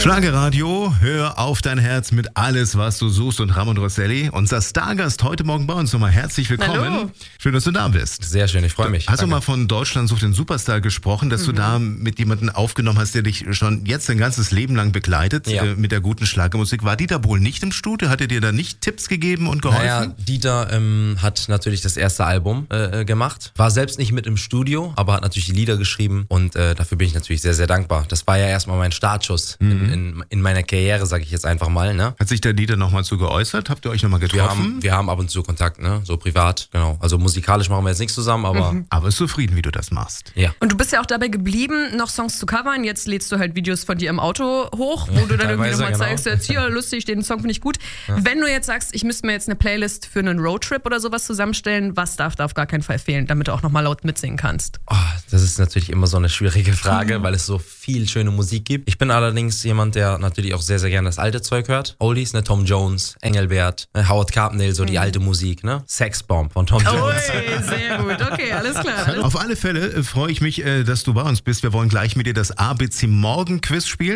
Schlagerradio, hör auf dein Herz mit alles, was du suchst und Ramon Rosselli. Unser Stargast heute Morgen bei uns. Nochmal herzlich willkommen. Hallo. Schön, dass du da bist. Sehr schön, ich freue mich. Hast du mal von Deutschland sucht den Superstar gesprochen, dass du da mit jemandem aufgenommen hast, der dich schon jetzt ein ganzes Leben lang begleitet, Ja. mit der guten Schlagermusik. War Dieter Bohlen nicht im Studio? Hat er dir da nicht Tipps gegeben und geholfen? Naja, Dieter hat natürlich das erste Album gemacht, war selbst nicht mit im Studio, aber hat natürlich die Lieder geschrieben und dafür bin ich natürlich sehr, sehr dankbar. Das war ja erstmal mein Startschuss in meiner Karriere, sage ich jetzt einfach mal. Ne? Hat sich der Dieter nochmal zu geäußert? Habt ihr euch nochmal getroffen? Wir haben ab und zu Kontakt, ne? So privat, genau. Also musikalisch machen wir jetzt nichts zusammen, aber Aber ist zufrieden, wie du das machst. ja. Und du bist ja auch dabei geblieben, noch Songs zu covern. Jetzt lädst du halt Videos von dir im Auto hoch, wo du dann irgendwie teilweise, nochmal genau. zeigst, jetzt hier, lustig, den Song finde ich gut. Wenn du jetzt sagst, ich müsste mir jetzt eine Playlist für einen Roadtrip oder sowas zusammenstellen, was darf da auf gar keinen Fall fehlen, damit du auch nochmal laut mitsingen kannst? Oh, das ist natürlich immer so eine schwierige Frage, weil es so viel schöne Musik gibt. Ich bin allerdings jemand, der natürlich auch sehr, sehr gerne das alte Zeug hört. Oldies, ne? Tom Jones, Engelbert, Howard Carpendale, so die alte Musik, ne? Sexbomb von Tom Ui, Jones. sehr gut. Okay, alles klar. Auf alle Fälle freue ich mich, dass du bei uns bist. Wir wollen gleich mit dir das ABC Morgen Quiz spielen.